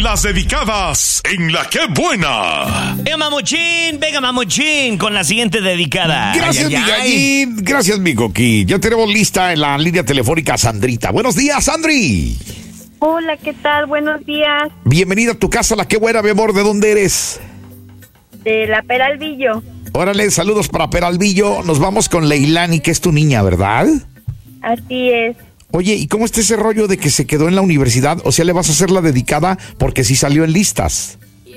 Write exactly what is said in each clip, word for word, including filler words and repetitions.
con las dedicadas en La Qué Buena. Venga, mamuchín, venga, mamuchín, con la siguiente dedicada. Gracias, ay, ay, mi gallín. Gracias, mi coqui. Ya tenemos lista en la línea telefónica a Sandrita. Buenos días, Sandri. Hola, ¿qué tal? Buenos días. Bienvenida a tu casa, La Qué Buena, mi amor. ¿De dónde eres? De la Peralvillo. Órale, saludos para Peralvillo. Nos vamos con Leilani, que es tu niña, ¿verdad? Así es. Oye, ¿y cómo está ese rollo de que se quedó en la universidad? O sea, ¿le vas a hacer la dedicada porque sí salió en listas?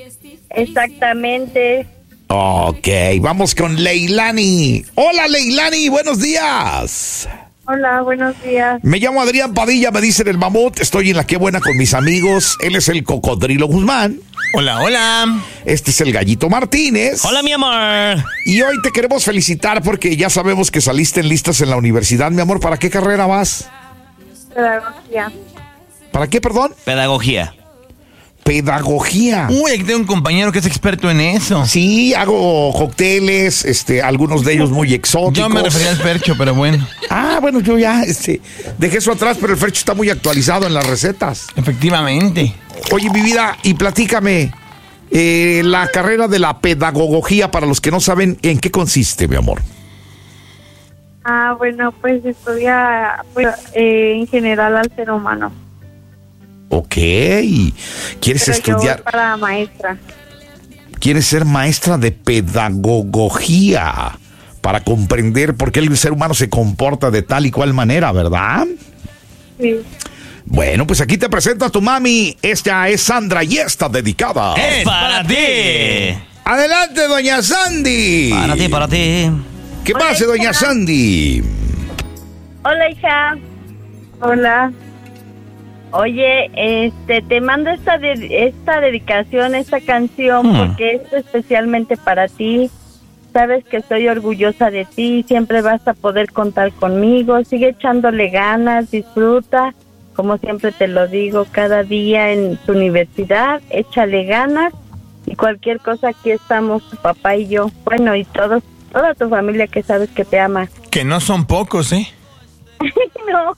Exactamente. Ok, vamos con Leilani. Hola, Leilani, buenos días. Hola, buenos días. Me llamo Adrián Padilla, me dicen el mamut. Estoy en La Qué Buena con mis amigos. Él es el Cocodrilo Guzmán. Hola, hola. Este es el Gallito Martínez. Hola, mi amor. Y hoy te queremos felicitar porque ya sabemos que saliste en listas en la universidad. Mi amor, ¿para qué carrera vas? Pedagogía. ¿Para qué, perdón? Pedagogía. Pedagogía. Uy, aquí tengo un compañero que es experto en eso. Sí, hago cócteles, este, algunos de ellos muy exóticos. Yo me refería al Fercho, pero bueno. Ah, bueno, yo ya, este, dejé eso atrás, pero el Fercho está muy actualizado en las recetas. Efectivamente. Oye, mi vida, y platícame, eh, la carrera de la pedagogía, para los que no saben, ¿en qué consiste, mi amor? Ah, bueno, pues estudia pues, eh, en general al ser humano. Ok. ¿Quieres Pero estudiar? Yo voy para maestra. ¿Quieres ser maestra de pedagogía? Para comprender por qué el ser humano se comporta de tal y cual manera, ¿verdad? Sí. Bueno, pues aquí te presento a tu mami. Esta es Sandra y está dedicada. ¡Es para ti! Adelante, doña Sandy. Para ti, para ti. ¿Qué Hola, pasa, doña hija. Sandy? Hola, hija. Hola. Oye, este, te mando esta de- esta dedicación, esta canción, Hmm. porque es especialmente para ti. Sabes que estoy orgullosa de ti, siempre vas a poder contar conmigo. Sigue echándole ganas, disfruta, como siempre te lo digo, cada día en tu universidad, échale ganas y cualquier cosa aquí estamos, tu papá y yo. Bueno, y todos, toda tu familia que sabes que te ama. Que no son pocos, ¿eh? No.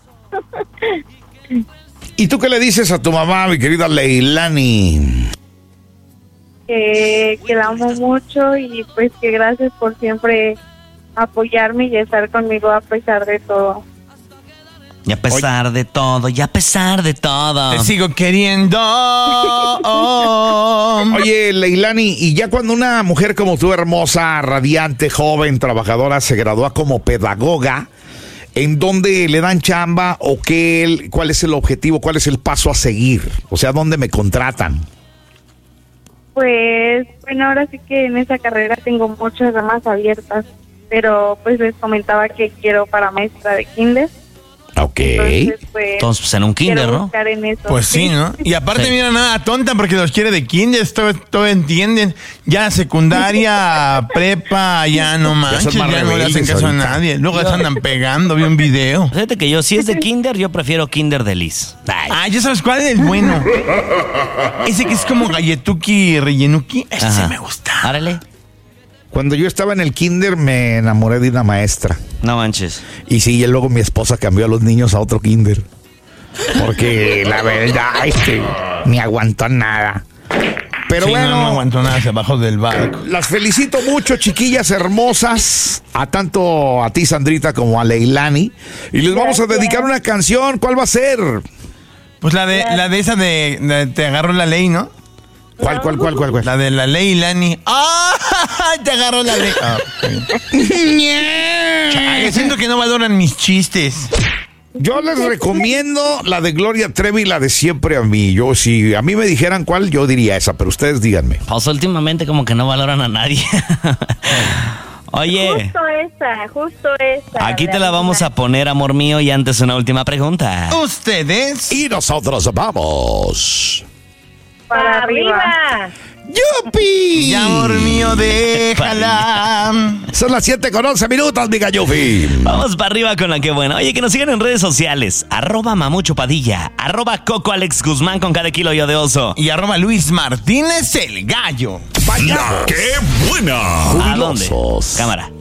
¿Y tú qué le dices a tu mamá, mi querida Leilani? que, que la amo mucho y pues que gracias por siempre apoyarme y estar conmigo a pesar de todo. Y a pesar de todo, y a pesar de todo. Te sigo queriendo. Oh. Oye, Leilani, y ya cuando una mujer como tú, hermosa, radiante, joven, trabajadora, se gradúa como pedagoga, ¿en dónde le dan chamba o qué, cuál es el objetivo, cuál es el paso a seguir? O sea, ¿dónde me contratan? Pues bueno, ahora sí que en esa carrera tengo muchas ramas abiertas, pero pues les comentaba que quiero para maestra de kinder. Ok. Entonces, pues, Entonces, pues en un kinder, quiero ¿no? buscar en eso. Pues sí, ¿no? Y aparte, Sí. mira, nada tonta porque los quiere de kinder, todo, todo entienden. Ya secundaria, prepa, ya no manches, son ya, más no le hacen rebeldes caso ahorita. a nadie. Luego se andan pegando, vi un video. Fíjate que yo, si es de kinder, yo prefiero kinder de Liz. Ay. Ah, ¿ya sabes cuál es el bueno? Ese que es como galletuki rellenuki, ese sí Ajá. me gusta. Árale. Cuando yo estaba en el kinder me enamoré de una maestra. No manches. Y sí, y luego mi esposa cambió a los niños a otro kinder. Porque la verdad es que ni aguantó nada. Pero Sí, bueno, no, no aguanto nada hacia abajo del barco. las felicito mucho, chiquillas hermosas. A tanto a ti, Sandrita, como a Leilani. Y les vamos a Gracias. dedicar una canción. ¿Cuál va a ser? Pues la de, la de esa de, de te agarró la ley, ¿no? ¿Cuál, cuál, cuál, cuál, cuál? La de la ley Lani. ¡Ah! Te agarró la ley. Ah, Chale, siento que no valoran mis chistes. Yo les recomiendo la de Gloria Trevi y la de Siempre a mí. Yo, si a mí me dijeran cuál, yo diría esa, pero ustedes díganme. Pues últimamente como que no valoran a nadie. Oye, Justo esa, justo esa. aquí te la vamos a poner, amor mío, y antes una última pregunta. Ustedes. Y nosotros vamos. para arriba. ¡Yupi! Ya, amor mío, déjala. Son las siete con once minutos, mi gallufi. Vamos para arriba con la que buena. Oye, que nos sigan en redes sociales. Arroba Mamucho Padilla. Arroba Coco Alex Guzmán con cada kilo yo de oso. Y arroba Luis Martínez el gallo. La Qué Buena. ¿A dónde? Jubilosos. Cámara.